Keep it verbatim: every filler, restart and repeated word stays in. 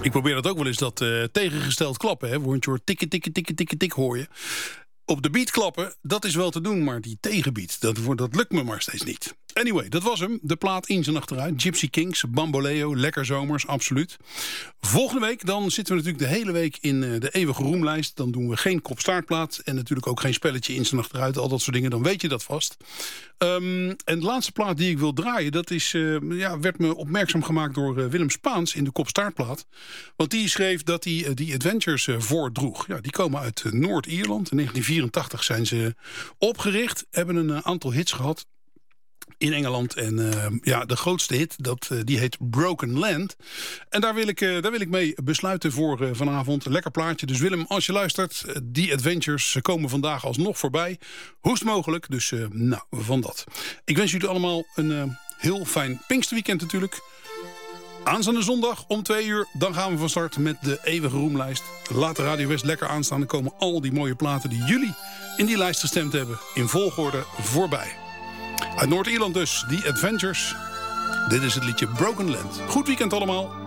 Ik probeer dat ook wel eens, dat uh, tegengesteld klappen. Hè? Want je hoort tikken, tikken, tikken, tikken, tik hoor je. Op de beat klappen, dat is wel te doen, maar die tegenbeat, dat, dat lukt me maar steeds niet. Anyway, dat was hem. De plaat in zijn achteruit. Gypsy Kings, Bamboleo, lekker zomers, absoluut. Volgende week, dan zitten we natuurlijk de hele week in de eeuwige roemlijst. Dan doen we geen kop-staartplaat en natuurlijk ook geen spelletje in zijn achteruit. Al dat soort dingen, dan weet je dat vast. Um, en de laatste plaat die ik wil draaien, dat is, uh, ja, werd me opmerkzaam gemaakt door uh, Willem Spaans in de kop-staartplaat. Want die schreef dat hij uh, die Adventures uh, voordroeg. Ja, die komen uit uh, Noord-Ierland. In negentien vierentachtig zijn ze opgericht, hebben een uh, aantal hits gehad in Engeland. En uh, ja, de grootste hit, dat, uh, die heet Broken Land. En daar wil ik, uh, daar wil ik mee besluiten voor uh, vanavond. Een lekker plaatje. Dus Willem, als je luistert, uh, die Adventures ze komen vandaag alsnog voorbij. Hoest mogelijk. Dus uh, nou, van dat. Ik wens jullie allemaal een uh, heel fijn Pinksterweekend natuurlijk. Aanstaande zondag om twee uur, dan gaan we van start met de eeuwige roemlijst. Laat de Radio West lekker aanstaan. Dan komen al die mooie platen die jullie in die lijst gestemd hebben in volgorde voorbij. Uit Noord-Ierland dus, die Adventures. Dit is het liedje Broken Land. Goed weekend allemaal.